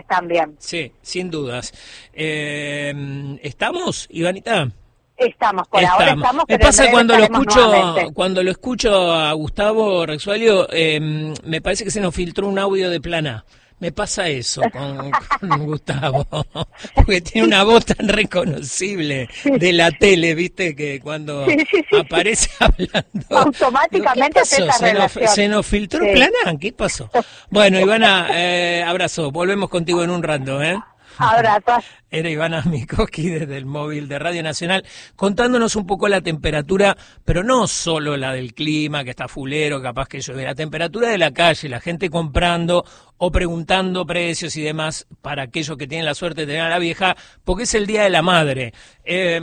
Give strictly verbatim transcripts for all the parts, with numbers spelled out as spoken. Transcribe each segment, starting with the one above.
también. Sí, sin dudas. Eh, ¿Estamos, Ivanita? Estamos, por estamos. ahora estamos, Me pero pasa cuando lo escucho nuevamente. cuando lo escucho a Gustavo Rexualio, eh, me parece que se nos filtró un audio de Plana. Me pasa eso con, con Gustavo, porque tiene una voz tan reconocible de la tele, ¿viste? Que cuando sí, sí, sí, aparece sí. hablando... Automáticamente digo, ¿qué pasó? esa ¿Se nos, relación. ¿Se nos filtró sí. Plana? ¿Qué pasó? Bueno, Ivana, eh, abrazo. Volvemos contigo en un rato, ¿eh? Abrazo. Era Ivana Mikoski desde el móvil de Radio Nacional, contándonos un poco la temperatura, pero no solo la del clima, que está fulero, capaz que llueve, la temperatura de la calle, la gente comprando o preguntando precios y demás para aquellos que tienen la suerte de tener a la vieja, porque es el Día de la Madre. Eh,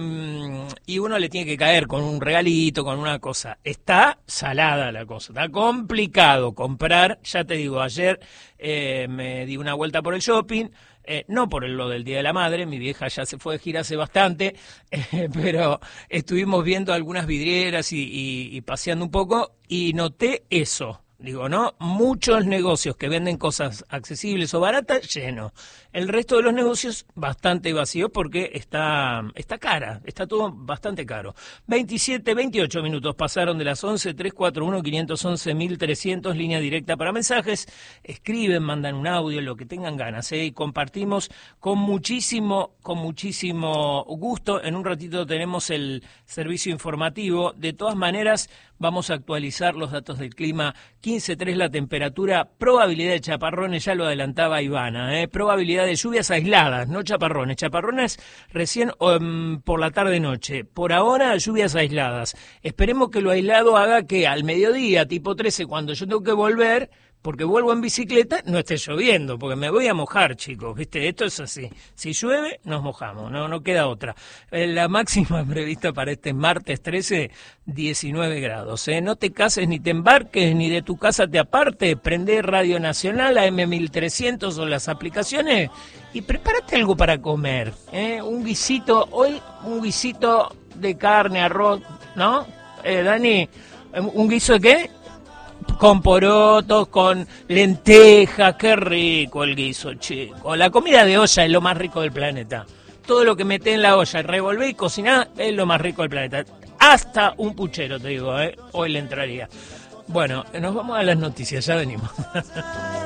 y uno le tiene que caer con un regalito, con una cosa. Está salada la cosa, está complicado comprar. Ya te digo, ayer eh, me di una vuelta por el shopping, Eh, no por lo del Día de la Madre, mi vieja ya se fue de gira hace bastante, eh, pero estuvimos viendo algunas vidrieras y, y, y paseando un poco y noté eso. Digo, ¿no? Muchos negocios que venden cosas accesibles o baratas, llenos. El resto de los negocios bastante vacíos porque está, está cara, está todo bastante caro. veintisiete, veintiocho minutos pasaron de las once, trescientos cuarenta y uno, quinientos once, mil trescientos, línea directa para mensajes. Escriben, mandan un audio, lo que tengan ganas, ¿eh? Y compartimos con muchísimo, con muchísimo gusto. En un ratito tenemos el servicio informativo. De todas maneras, vamos a actualizar los datos del clima. quince tres la temperatura, probabilidad de chaparrones, ya lo adelantaba Ivana, ¿eh? Probabilidad de lluvias aisladas, no chaparrones. Chaparrones recién um, por la tarde-noche. Por ahora, lluvias aisladas. Esperemos que lo aislado haga que al mediodía, tipo trece, cuando yo tengo que volver, porque vuelvo en bicicleta, no esté lloviendo, porque me voy a mojar, chicos, ¿viste? Esto es así. Si llueve, nos mojamos, no, no queda otra. Eh, la máxima prevista para este martes trece, diecinueve grados. ¿eh? No te cases ni te embarques, ni de tu casa te aparte. Prende Radio Nacional, A M mil trescientos o las aplicaciones y prepárate algo para comer. ¿eh? Un guisito, hoy un guisito de carne, arroz, ¿no? Eh, Dani, ¿un guiso de qué? Con porotos, con lentejas, qué rico el guiso, chico. La comida de olla es lo más rico del planeta. Todo lo que metés en la olla, revolvé y cociná, es lo más rico del planeta. Hasta un puchero, te digo, ¿eh? Hoy le entraría. Bueno, nos vamos a las noticias, ya venimos.